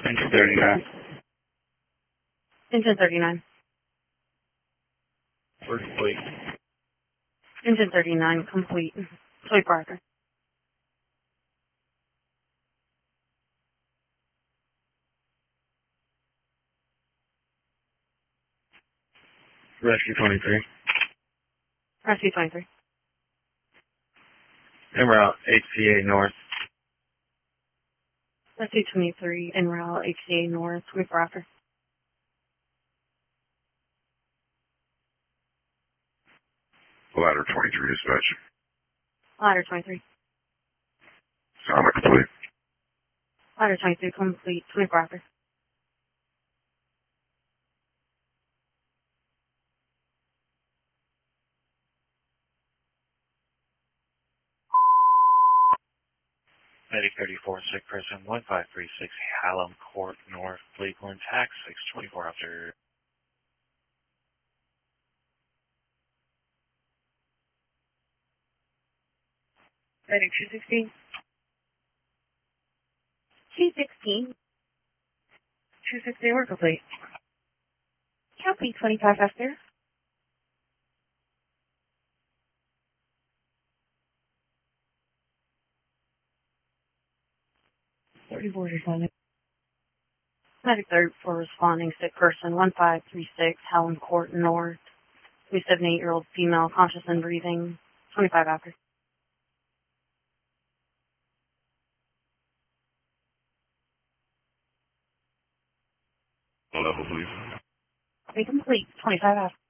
Engine 39. Engine 39. We're complete. Engine 39, complete. Sweet Parker. Rescue 23. Rescue 23. En route, HCA North. Rescue 23, en route, HCA North, Sweet Parker. Ladder 23 dispatch. Ladder 23. Sound complete. Ladder 23, complete. Sweet Parker. Medic 34, sick person 1536, Hallam Court North, Cleveland, tax 624 after. Medic 216. 216. 216, we're complete. Copy 25 after. responding. Medic 34 responding, sick person 1536, Hallam Court North, 78-year-old female, conscious and breathing, 25 after. Level, please. Be complete, 25 after.